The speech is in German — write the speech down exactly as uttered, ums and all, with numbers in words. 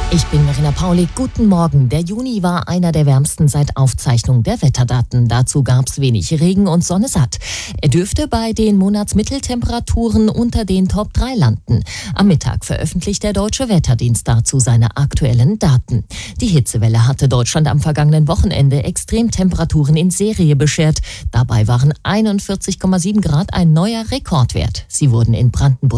Ich bin Verena Paulik. Guten Morgen. Der Juni war einer der wärmsten seit Aufzeichnung der Wetterdaten. Dazu gab es wenig Regen und Sonne satt. Er dürfte bei den Monatsmitteltemperaturen unter den Top drei landen. Am Mittag veröffentlicht der Deutsche Wetterdienst dazu seine aktuellen Daten. Die Hitzewelle hatte Deutschland am vergangenen Wochenende Extremtemperaturen in Serie beschert. Dabei waren einundvierzig Komma sieben Grad ein neuer Rekordwert. Sie wurden in Brandenburg